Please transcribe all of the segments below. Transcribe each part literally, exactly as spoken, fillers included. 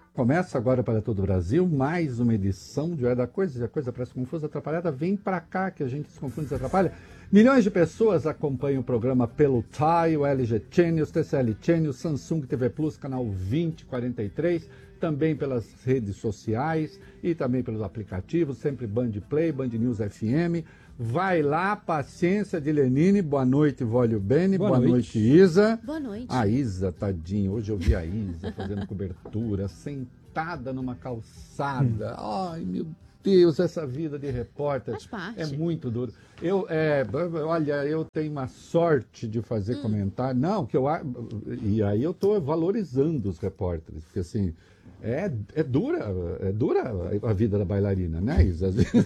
Começa agora para todo o Brasil mais uma edição de Hora da Coisa. Se a coisa parece confusa, atrapalhada, vem para cá que a gente se confunde e se atrapalha. Milhões de pessoas acompanham o programa pelo T A I, o L G Channels, T C L Channels, Samsung T V Plus, canal vinte e quarenta e três, também pelas redes sociais e também pelos aplicativos, sempre Band Play, Band News F M. Vai lá, paciência de Lenine. Boa noite, Vólio Bene. Boa, Boa noite. noite, Isa. Boa noite. A Isa, tadinho. Hoje eu vi a Isa fazendo cobertura, sentada numa calçada. Hum. Ai, meu Deus, essa vida de repórter Faz parte. É muito duro. Eu, é, olha, eu tenho uma sorte de fazer hum. comentário. Não, que eu... E aí eu estou valorizando os repórteres, porque assim... É, é dura, é dura a vida da bailarina, né, Isa?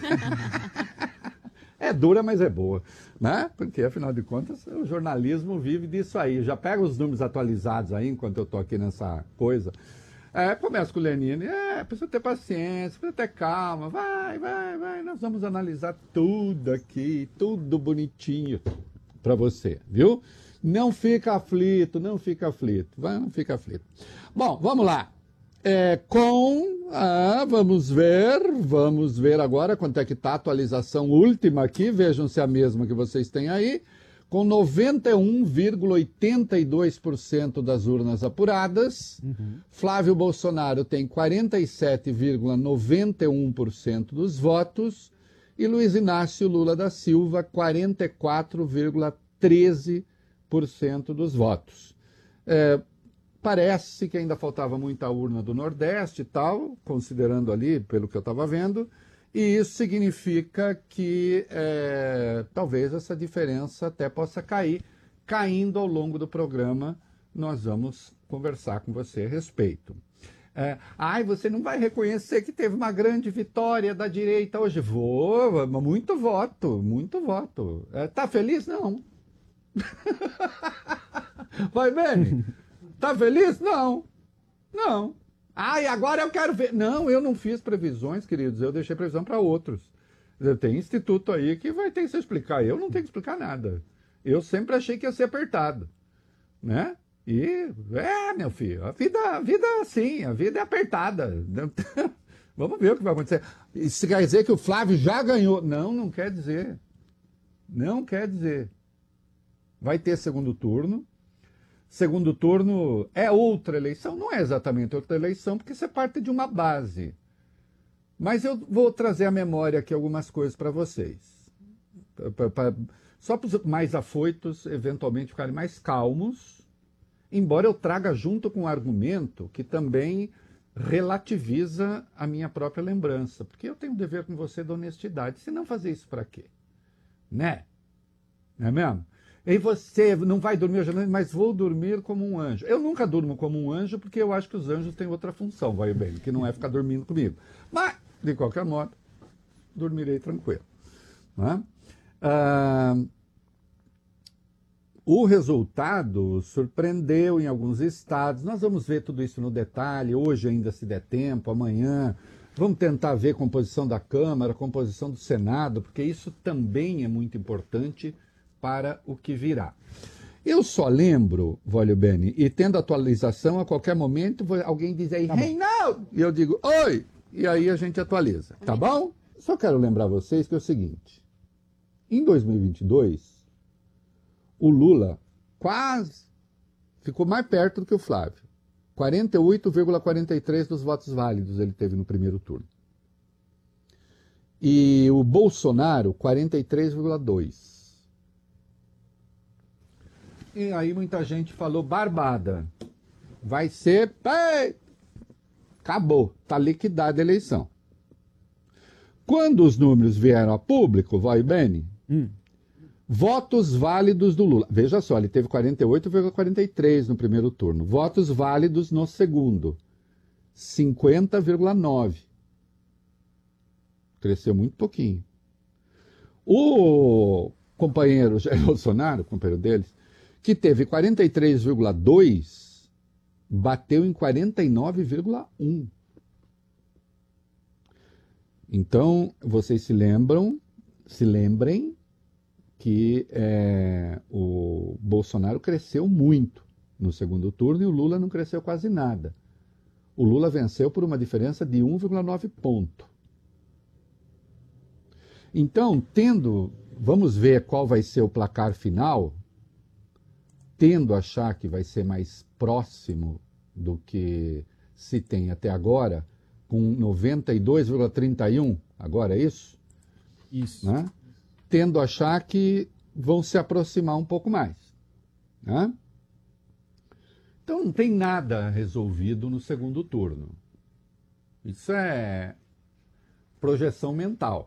É dura, mas é boa, né? Porque, afinal de contas, o jornalismo vive disso aí. Já pega os números atualizados aí, enquanto eu tô aqui nessa coisa. É, começa com o Lenine. É, precisa ter paciência, precisa ter calma. Vai, vai, vai. Nós vamos analisar tudo aqui, tudo bonitinho para você, viu? Não fica aflito, não fica aflito. Vai, não fica aflito. Bom, vamos lá. É, com, ah, vamos ver, vamos ver agora quanto é que está a atualização última aqui, vejam se é a mesma que vocês têm aí, com noventa e um vírgula oitenta e dois por cento das urnas apuradas, uhum. Flávio Bolsonaro tem quarenta e sete vírgula noventa e um por cento dos votos e Luiz Inácio Lula da Silva quarenta e quatro vírgula treze por cento dos votos. É, Parece que ainda faltava muita urna do Nordeste e tal, considerando ali, pelo que eu estava vendo, e isso significa que é, talvez essa diferença até possa cair. Caindo ao longo do programa, nós vamos conversar com você a respeito. É, ai, você não vai reconhecer que teve uma grande vitória da direita hoje? Vou, muito voto, muito voto. É, tá feliz? Não. Vai, Beni? Tá feliz? Não. Não. Ah, e agora eu quero ver. Não, eu não fiz previsões, queridos. Eu deixei previsão para outros. Tem instituto aí que vai ter que se explicar. Eu não tenho que explicar nada. Eu sempre achei que ia ser apertado. Né? E, é, meu filho, a vida, a vida é assim, a vida é apertada. Vamos ver o que vai acontecer. Isso quer dizer que o Flávio já ganhou. Não, não quer dizer. Não quer dizer. Vai ter segundo turno. Segundo turno é outra eleição, não é exatamente outra eleição, porque você parte de uma base. Mas eu vou trazer à memória aqui algumas coisas para vocês. Pra, pra, só para os mais afoitos, eventualmente, ficarem mais calmos, embora eu traga junto com um argumento que também relativiza a minha própria lembrança. Porque eu tenho um dever com você da honestidade. Se não fazer isso para quê? Né? Não é mesmo? E você não vai dormir hoje à noite, mas vou dormir como um anjo. Eu nunca durmo como um anjo, porque eu acho que os anjos têm outra função, vai bem, que não é ficar dormindo comigo. Mas, de qualquer modo, dormirei tranquilo. Né? Ah, o resultado surpreendeu em alguns estados. Nós vamos ver tudo isso no detalhe, hoje ainda se der tempo, amanhã. Vamos tentar ver a composição da Câmara, a composição do Senado, porque isso também é muito importante para o que virá. Eu só lembro, Vólio Bene, e tendo atualização a qualquer momento, alguém diz aí, tá Reinaldo! E eu digo, oi! E aí a gente atualiza, tá bom? Só quero lembrar vocês que é o seguinte, em dois mil e vinte e dois, o Lula quase ficou mais perto do que o Flávio. quarenta e oito vírgula quarenta e três dos votos válidos ele teve no primeiro turno. E o Bolsonaro, quarenta e três vírgula dois. E aí muita gente falou, barbada, vai ser, ei, acabou, está liquidada a eleição. Quando os números vieram a público, vai bem, hum. votos válidos do Lula, veja só, ele teve quarenta e oito vírgula quarenta e três no primeiro turno, votos válidos no segundo, cinquenta vírgula nove. Cresceu muito pouquinho. O companheiro Jair Bolsonaro, companheiro deles, que teve quarenta e três vírgula dois, bateu em quarenta e nove vírgula um. Então, vocês se lembram, se lembrem que é, o Bolsonaro cresceu muito no segundo turno e o Lula não cresceu quase nada. O Lula venceu por uma diferença de um vírgula nove ponto. Então, tendo, vamos ver qual vai ser o placar final, tendo a achar que vai ser mais próximo do que se tem até agora, com noventa e dois vírgula trinta e um, agora é isso? Isso. Né? Tendo a achar que vão se aproximar um pouco mais. Né? Então não tem nada resolvido no segundo turno. Isso é projeção mental.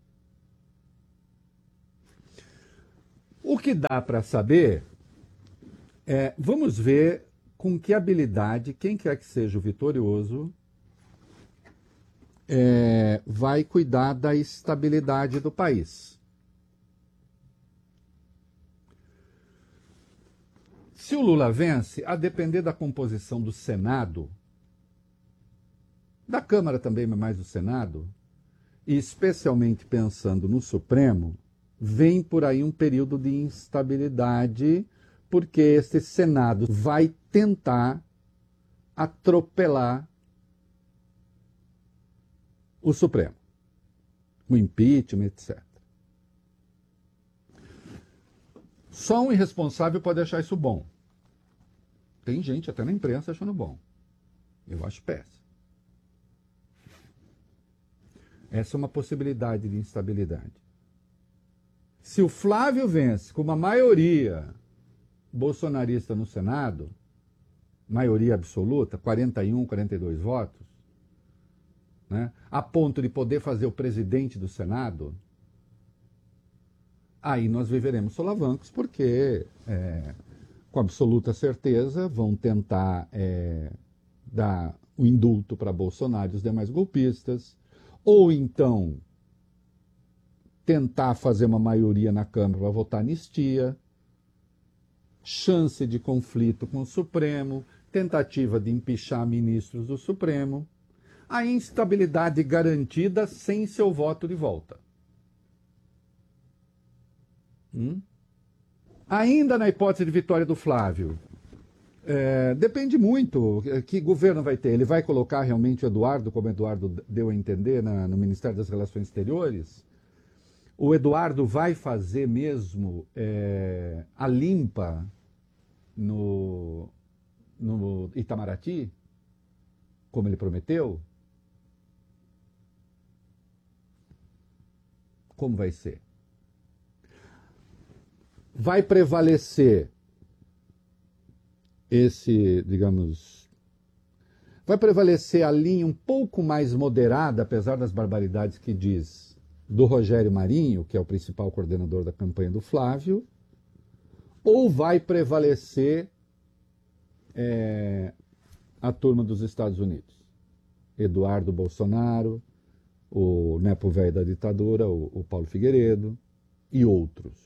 O que dá para saber é, vamos ver com que habilidade, quem quer que seja o vitorioso, é, vai cuidar da estabilidade do país. Se o Lula vence, a depender da composição do Senado, da Câmara também, mas mais do Senado, e especialmente pensando no Supremo, vem por aí um período de instabilidade, porque este Senado vai tentar atropelar o Supremo, o impeachment, etcétera. Só um irresponsável pode achar isso bom. Tem gente até na imprensa achando bom. Eu acho péssimo. Essa é uma possibilidade de instabilidade. Se o Flávio vence com uma maioria bolsonarista no Senado, maioria absoluta, quarenta e um, quarenta e dois votos, né, a ponto de poder fazer o presidente do Senado, aí nós viveremos solavancos, porque, é, com absoluta certeza, vão tentar é, dar o indulto para Bolsonaro e os demais golpistas, ou então tentar fazer uma maioria na Câmara para votar anistia, chance de conflito com o Supremo, tentativa de empichar ministros do Supremo, a instabilidade garantida sem seu voto de volta. Hum? Ainda na hipótese de vitória do Flávio, é, depende muito que governo vai ter. Ele vai colocar realmente o Eduardo, como o Eduardo deu a entender na, no Ministério das Relações Exteriores? O Eduardo vai fazer mesmo é, a limpa no, no Itamaraty, como ele prometeu? Como vai ser? Vai prevalecer esse, digamos, vai prevalecer a linha um pouco mais moderada, apesar das barbaridades que diz, do Rogério Marinho, que é o principal coordenador da campanha do Flávio, ou vai prevalecer é, a turma dos Estados Unidos? Eduardo Bolsonaro, o nepo velho da ditadura, o, o Paulo Figueiredo e outros.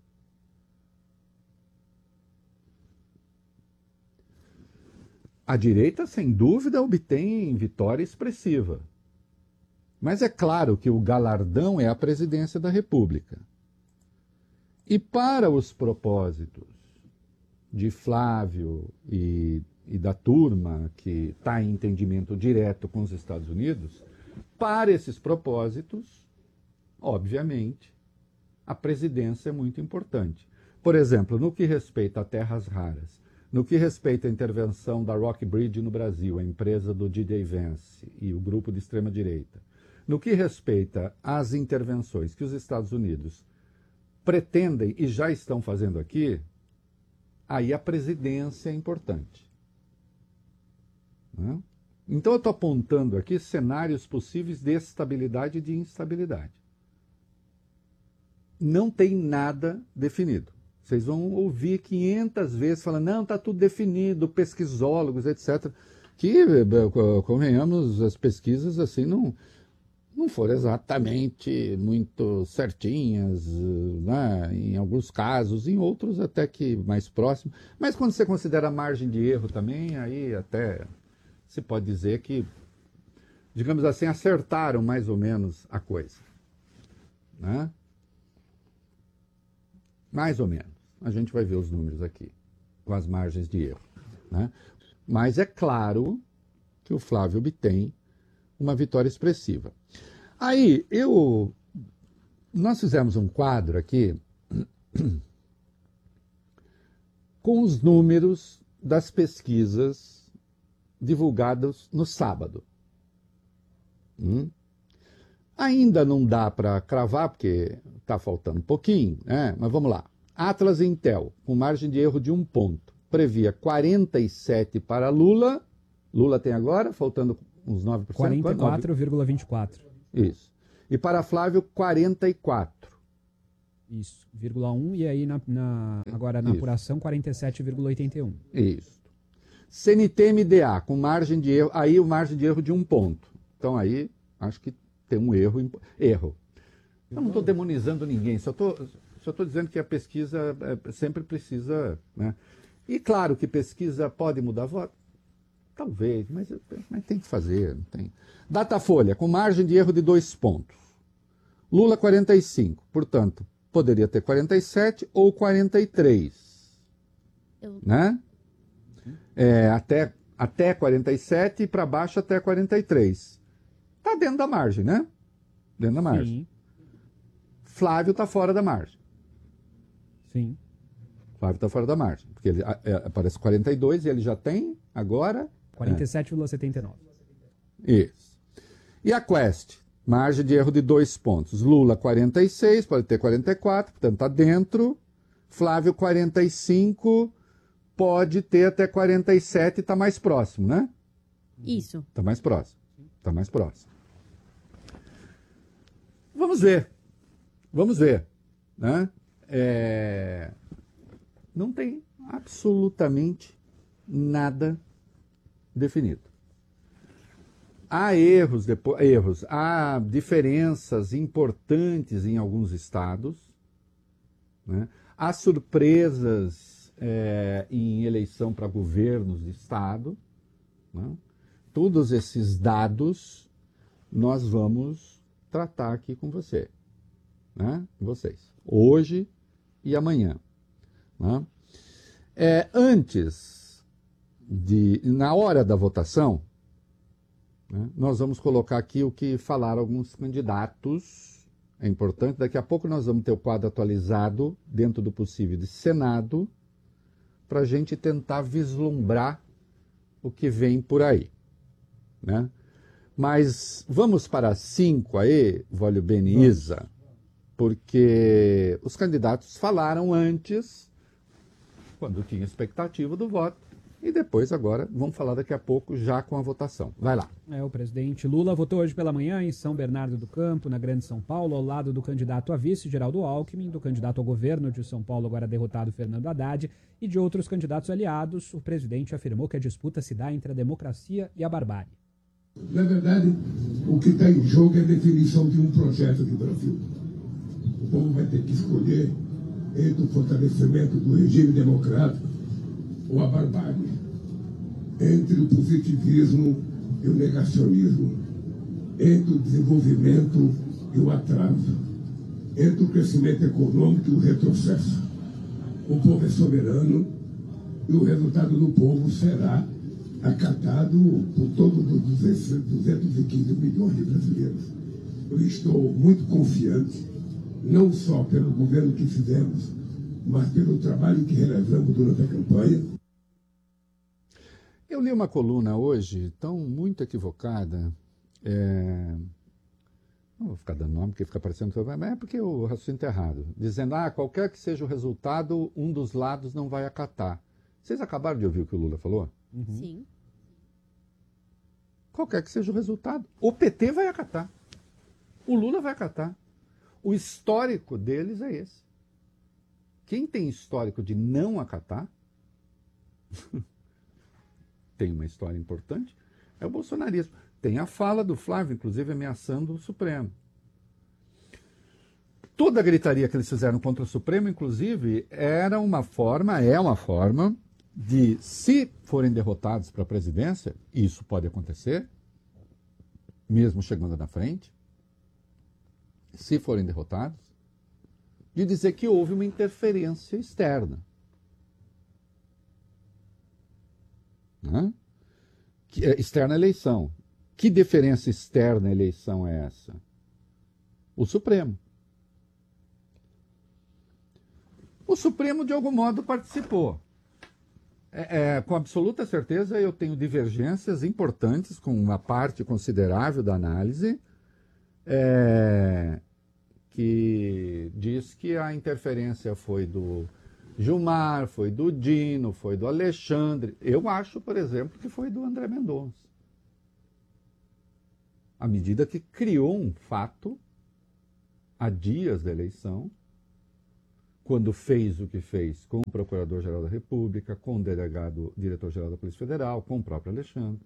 A direita, sem dúvida, obtém vitória expressiva. Mas é claro que o galardão é a presidência da República. E para os propósitos de Flávio e, e da turma que está em entendimento direto com os Estados Unidos, para esses propósitos, obviamente, a presidência é muito importante. Por exemplo, no que respeita a terras raras, no que respeita à intervenção da Rockbridge no Brasil, a empresa do D J Vance e o grupo de extrema-direita, no que respeita às intervenções que os Estados Unidos pretendem e já estão fazendo aqui, aí a presidência é importante. Né? Então eu estou apontando aqui cenários possíveis de estabilidade e de instabilidade. Não tem nada definido. Vocês vão ouvir quinhentas vezes falando, não, está tudo definido, pesquisólogos, etcétera. Que, convenhamos, as pesquisas assim não, não foram exatamente muito certinhas, né? Em alguns casos, em outros até que mais próximos. Mas quando você considera a margem de erro também, aí até se pode dizer que, digamos assim, acertaram mais ou menos a coisa. Né? Mais ou menos. A gente vai ver os números aqui, com as margens de erro. Né? Mas é claro que o Flávio obtém uma vitória expressiva. Aí, eu... Nós fizemos um quadro aqui com os números das pesquisas divulgadas no sábado. Hum? Ainda não dá para cravar, porque está faltando um pouquinho, né? Mas vamos lá. Atlas e Intel, com margem de erro de um ponto, previa quarenta e sete para Lula. Lula tem agora, faltando uns nove por cento. quarenta e quatro vírgula vinte e quatro. Isso. E para Flávio, quarenta e quatro. Isso, vírgula um, e aí na, na, agora na Isso. apuração quarenta e sete vírgula oitenta e um. Isso. C N T M D A, com margem de erro, aí o margem de erro de um ponto. Então aí, acho que tem um erro. Erro. Eu não estou demonizando ninguém, só estou só estou dizendo que a pesquisa é, sempre precisa, né? E claro que pesquisa pode mudar voto. Talvez, mas, mas tem que fazer. Não tem. Datafolha, com margem de erro de dois pontos. Lula, quarenta e cinco. Portanto, poderia ter quarenta e sete ou quarenta e três. Eu... Né? É, até, até quarenta e sete e para baixo até quarenta e três. Está dentro da margem, né? Dentro da margem. Sim. Flávio está fora da margem. Sim. Flávio está fora da margem. Porque ele é, aparece quarenta e dois e ele já tem agora... quarenta e sete vírgula setenta e nove. Isso. E a Quest? Margem de erro de dois pontos. Lula, quarenta e seis, pode ter quarenta e quatro, portanto está dentro. Flávio, quarenta e cinco, pode ter até quarenta e sete, está mais próximo, né? Isso. Está mais próximo. Está mais próximo. Vamos ver. Vamos ver. Né? É... Não tem absolutamente nada definido. Há erros, depois, erros, há diferenças importantes em alguns estados, né? Há surpresas é, em eleição para governos de estado, né? Todos esses dados nós vamos tratar aqui com você, né? Com vocês, hoje e amanhã. Né? É, antes de, na hora da votação, né, nós vamos colocar aqui o que falaram alguns candidatos. É importante, daqui a pouco nós vamos ter o quadro atualizado, dentro do possível, de Senado, para a gente tentar vislumbrar o que vem por aí. Né? Mas vamos para cinco aí, Vólio Beniza, porque os candidatos falaram antes, quando tinha expectativa do voto, e depois agora vamos falar daqui a pouco já com a votação. Vai lá. É, o presidente Lula votou hoje pela manhã em São Bernardo do Campo, na Grande São Paulo, ao lado do candidato a vice, Geraldo Alckmin, do candidato ao governo de São Paulo, agora derrotado, Fernando Haddad, e de outros candidatos aliados. O presidente afirmou que a disputa se dá entre a democracia e a barbárie. Na verdade, o que está em jogo é a definição de um projeto de Brasil. O povo vai ter que escolher entre o fortalecimento do regime democrático ou a barbárie, entre o positivismo e o negacionismo, entre o desenvolvimento e o atraso, entre o crescimento econômico e o retrocesso. O povo é soberano e o resultado do povo será acatado por todos os duzentos e quinze milhões de brasileiros. Eu estou muito confiante, não só pelo governo que fizemos, mas pelo trabalho que realizamos durante a campanha. Eu li uma coluna hoje, tão muito equivocada, é... não vou ficar dando nome, porque fica parecendo, mas é porque o raciocínio está errado, dizendo, ah, qualquer que seja o resultado, um dos lados não vai acatar. Vocês acabaram de ouvir o que o Lula falou? Uhum. Sim. Qualquer que seja o resultado, o P T vai acatar, o Lula vai acatar. O histórico deles é esse. Quem tem histórico de não acatar, tem uma história importante, é o bolsonarismo. Tem a fala do Flávio, inclusive, ameaçando o Supremo. Toda a gritaria que eles fizeram contra o Supremo, inclusive, era uma forma, é uma forma de, se forem derrotados para a presidência, isso pode acontecer, mesmo chegando na frente, se forem derrotados, de dizer que houve uma interferência externa. Né? Que, é, externa à eleição. Que diferença externa à eleição é essa? O Supremo. O Supremo, de algum modo, participou. É, é, com absoluta certeza, eu tenho divergências importantes com uma parte considerável da análise, é, que diz que a interferência foi do Gilmar, foi do Dino, foi do Alexandre. Eu acho, por exemplo, que foi do André Mendonça. À medida que criou um fato, há dias da eleição, quando fez o que fez com o Procurador-Geral da República, com o delegado, diretor-geral da Polícia Federal, com o próprio Alexandre.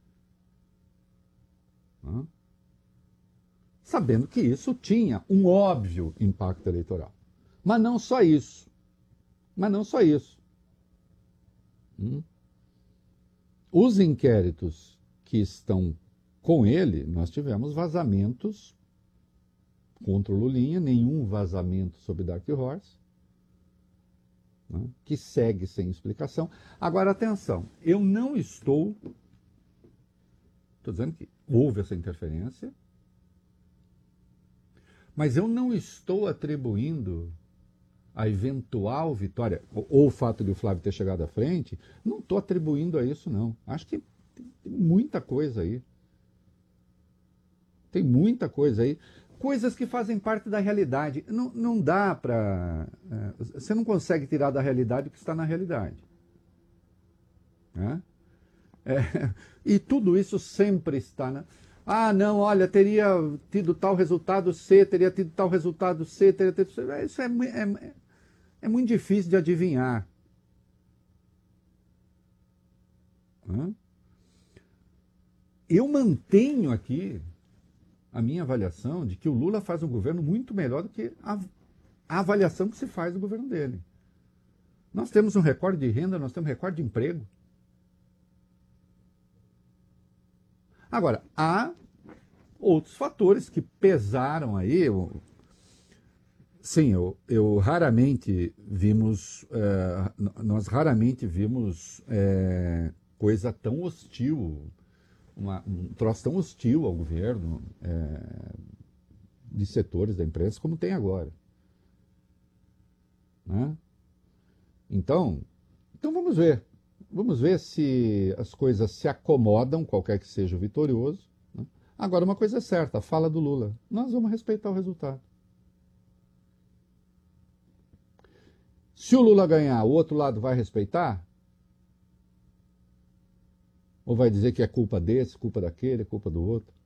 Hã? Sabendo que isso tinha um óbvio impacto eleitoral. Mas não só isso. Mas não só isso. Hum? Os inquéritos que estão com ele, nós tivemos vazamentos contra o Lulinha, nenhum vazamento sobre Dark Horse, né, que segue sem explicação. Agora, atenção, eu não estou... Estou dizendo que houve essa interferência, mas eu não estou atribuindo a eventual vitória, ou, ou o fato de o Flávio ter chegado à frente, não estou atribuindo a isso, não. Acho que tem, tem muita coisa aí. Tem muita coisa aí. Coisas que fazem parte da realidade. Não, não dá para... É, você não consegue tirar da realidade o que está na realidade. Né? É, e tudo isso sempre está... Na... Ah, não, olha, teria tido tal resultado C, teria tido tal resultado C, teria tido... Isso é, é, é muito difícil de adivinhar. Né? Eu mantenho aqui a minha avaliação de que o Lula faz um governo muito melhor do que a, a avaliação que se faz do governo dele. Nós temos um recorde de renda, nós temos um recorde de emprego. Agora, há outros fatores que pesaram aí. Eu, sim, eu, eu raramente vimos, é, nós raramente vimos é, coisa tão hostil, Uma, um troço tão hostil ao governo, é, de setores da imprensa como tem agora. Né? Então, então vamos ver. Vamos ver se as coisas se acomodam, qualquer que seja o vitorioso. Né? Agora, uma coisa é certa, a fala do Lula. Nós vamos respeitar o resultado. Se o Lula ganhar, o outro lado vai respeitar? Ou vai dizer que é culpa desse, culpa daquele, culpa do outro?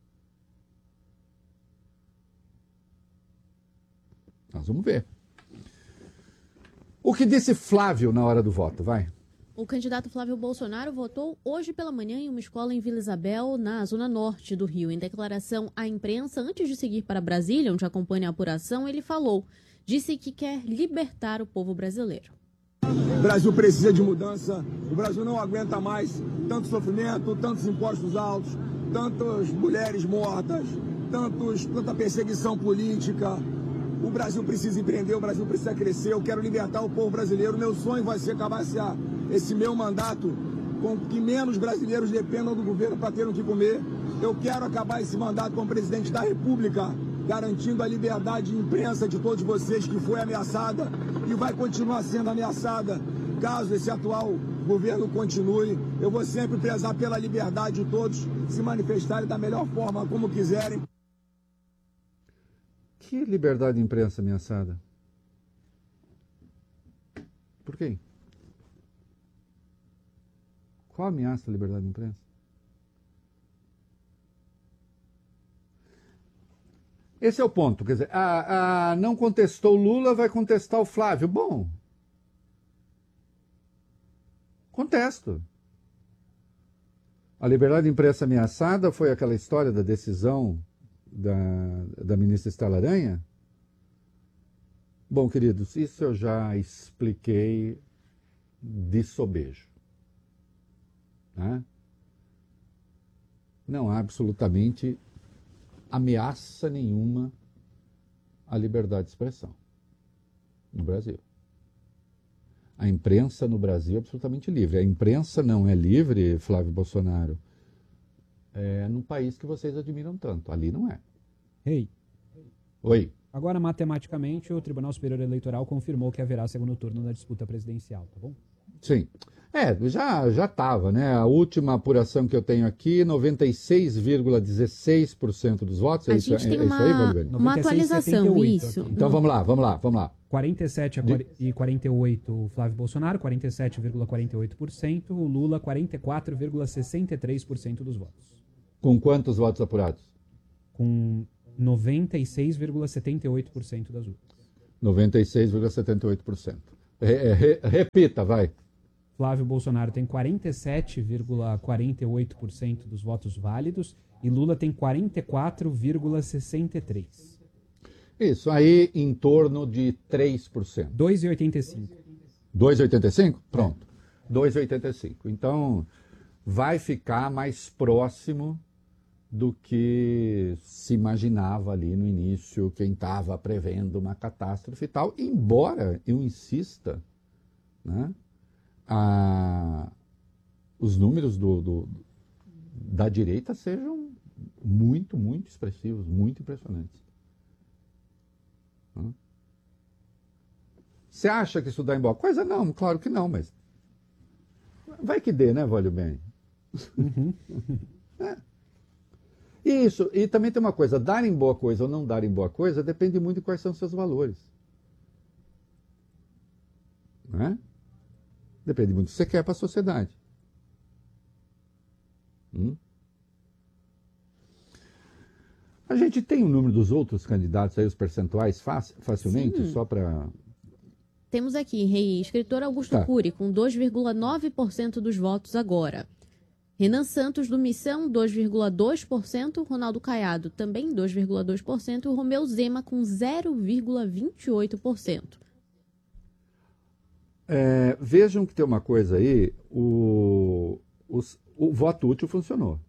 Nós vamos ver. O que disse Flávio na hora do voto, vai? O candidato Flávio Bolsonaro votou hoje pela manhã em uma escola em Vila Isabel, na zona norte do Rio. Em declaração à imprensa, antes de seguir para Brasília, onde acompanha a apuração, ele falou, disse que quer libertar o povo brasileiro. O Brasil precisa de mudança, o Brasil não aguenta mais tanto sofrimento, tantos impostos altos, tantas mulheres mortas, tantos, tanta perseguição política. O Brasil precisa empreender, o Brasil precisa crescer, eu quero libertar o povo brasileiro. Meu sonho vai ser acabar esse, esse meu mandato com que menos brasileiros dependam do governo para terem o que comer. Eu quero acabar esse mandato como presidente da República, garantindo a liberdade de imprensa de todos vocês, que foi ameaçada e vai continuar sendo ameaçada. Caso esse atual governo continue, eu vou sempre prezar pela liberdade de todos se manifestarem da melhor forma, como quiserem. Que liberdade de imprensa ameaçada? Por quem? Qual ameaça à liberdade de imprensa? Esse é o ponto. Quer dizer, a, a, não contestou o Lula, vai contestar o Flávio. Bom, contesto. A liberdade de imprensa ameaçada foi aquela história da decisão da, da ministra Estela Aranha? Bom, queridos, isso eu já expliquei de sobejo. Né? Não há absolutamente ameaça nenhuma à liberdade de expressão no Brasil. A imprensa no Brasil é absolutamente livre. A imprensa não é livre, Flávio Bolsonaro, é, num país que vocês admiram tanto. Ali não é. Rei, Oi. agora matematicamente o Tribunal Superior Eleitoral confirmou que haverá segundo turno na disputa presidencial, tá bom? Sim. É, já já estava, né? A última apuração que eu tenho aqui, noventa e seis vírgula dezesseis por cento dos votos. É A isso, gente é, tem é isso aí, uma, Valverde? uma atualização, noventa e seis, isso. setenta e oito Então vamos lá, vamos lá, vamos lá. quarenta e sete e quarenta e oito Flávio Bolsonaro, quarenta e sete vírgula quarenta e oito por cento, o Lula quarenta e quatro vírgula sessenta e três por cento dos votos. Com quantos votos apurados? Com noventa e seis vírgula setenta e oito por cento das urnas. noventa e seis vírgula setenta e oito por cento. Re, re, repita, vai. Flávio Bolsonaro tem quarenta e sete vírgula quarenta e oito por cento dos votos válidos e Lula tem quarenta e quatro vírgula sessenta e três por cento. Isso, aí em torno de três por cento. dois vírgula oitenta e cinco. dois vírgula oitenta e cinco? Pronto. dois vírgula oitenta e cinco. Então, vai ficar mais próximo do que se imaginava ali no início, quem estava prevendo uma catástrofe e tal. Embora eu insista, né, a, os números do, do, da direita sejam muito, muito expressivos, muito impressionantes. Você acha que isso dá em boa coisa? Não, claro que não, mas vai que dê, né, Vale bem? Uhum. É. Isso, e também tem uma coisa, dar em boa coisa ou não dar em boa coisa depende muito de quais são os seus valores. Né? Depende muito do que você quer para a sociedade. Hum? A gente tem o número dos outros candidatos aí, os percentuais, faci facilmente, Sim. só para... Temos aqui, Rei, escritor Augusto Tá. Cury, com dois vírgula nove por cento dos votos agora. Renan Santos, do Missão, dois vírgula dois por cento. Ronaldo Caiado, também dois vírgula dois por cento. E o Romeu Zema, com zero vírgula vinte e oito por cento. É, vejam que tem uma coisa aí, o, os, o voto útil funcionou.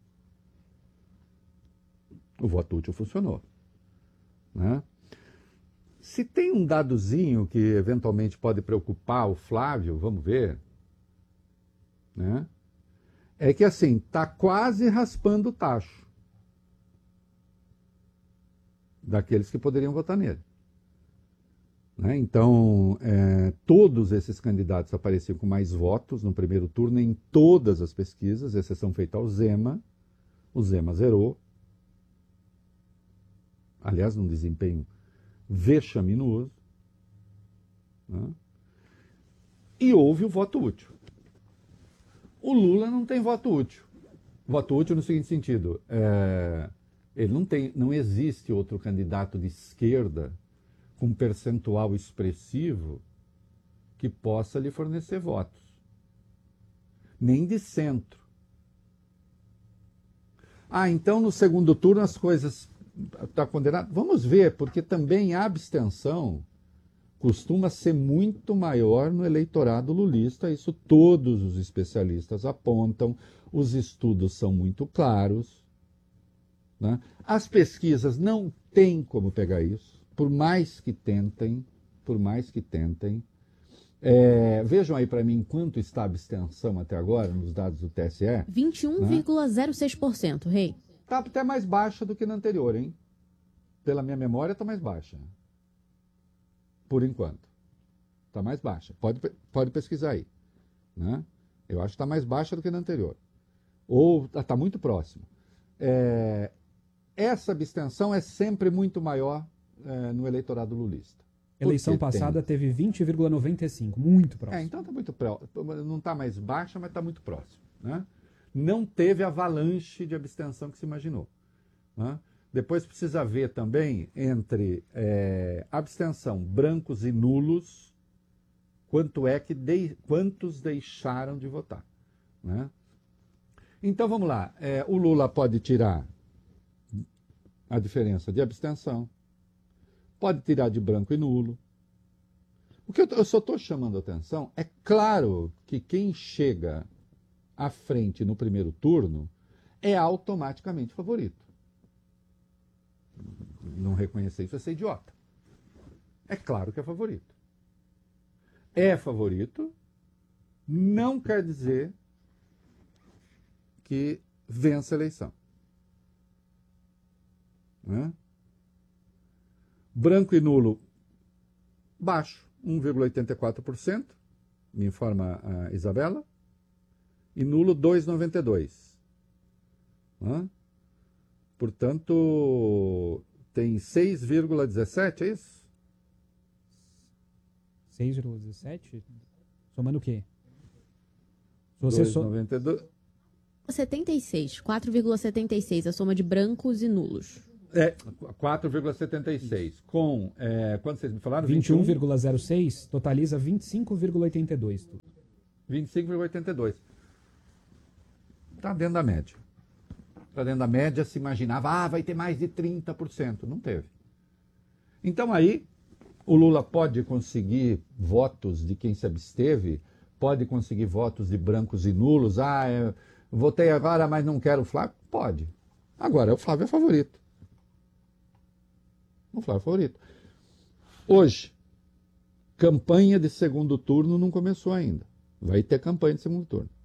O voto útil funcionou. Né? Se tem um dadozinho que eventualmente pode preocupar o Flávio, vamos ver, né? É que assim, está quase raspando o tacho daqueles que poderiam votar nele. Né? Então, é, todos esses candidatos apareciam com mais votos no primeiro turno em todas as pesquisas, exceção feita ao Zema. O Zema zerou. Aliás, num desempenho vexaminoso. Né? E houve o voto útil. O Lula não tem voto útil. Voto útil no seguinte sentido, é, ele não tem, não existe outro candidato de esquerda com percentual expressivo que possa lhe fornecer votos. Nem de centro. Ah, então no segundo turno as coisas estão condenadas? Vamos ver, porque também a abstenção costuma ser muito maior no eleitorado lulista, isso todos os especialistas apontam, os estudos são muito claros. Né? As pesquisas não têm como pegar isso, por mais que tentem, por mais que tentem. É, vejam aí para mim quanto está a abstenção até agora, nos dados do T S E. vinte e um vírgula zero seis por cento, Rei. Está até mais baixa do que na anterior, hein? Pela minha memória, está mais baixa. Por enquanto. Está mais baixa. Pode, pode pesquisar aí. Né? Eu acho que está mais baixa do que na anterior. Ou está muito próximo. É, essa abstenção é sempre muito maior é, no eleitorado lulista. Eleição Porque passada tem... teve vinte vírgula noventa e cinco, muito próximo. É, então está muito próximo. Não está mais baixa, mas está muito próximo. Né? Não teve a avalanche de abstenção que se imaginou. Né? Depois precisa ver também entre é, abstenção, brancos e nulos, quanto é que de, quantos deixaram de votar. Né? Então vamos lá, é, o Lula pode tirar a diferença de abstenção, pode tirar de branco e nulo. O que eu, eu só estou chamando a atenção é claro que quem chega à frente no primeiro turno é automaticamente favorito. Não reconhecer isso é ser idiota. É claro que é favorito. É favorito, não quer dizer que vença a eleição. Né? Branco e nulo, baixo, um vírgula oitenta e quatro por cento, me informa a Isabela, e nulo dois vírgula noventa e dois por cento. Né? Portanto, tem seis vírgula dezessete, é isso? seis vírgula dezessete? Somando o quê? Se você dois vírgula so... noventa e dois. setenta e seis, quatro vírgula setenta e seis, a soma de brancos e nulos. É, quatro vírgula setenta e seis. Com, é, quanto vocês me falaram? vinte e um vírgula zero seis totaliza vinte e cinco vírgula oitenta e dois. vinte e cinco vírgula oitenta e dois. Está dentro da média. Está dentro da média, se imaginava, ah, vai ter mais de trinta por cento. Não teve. Então aí, o Lula pode conseguir votos de quem se absteve, pode conseguir votos de brancos e nulos. Ah, eu votei agora, mas não quero o Flávio. Pode. Agora, o Flávio é favorito. O Flávio é favorito. Hoje, campanha de segundo turno não começou ainda. Vai ter campanha de segundo turno.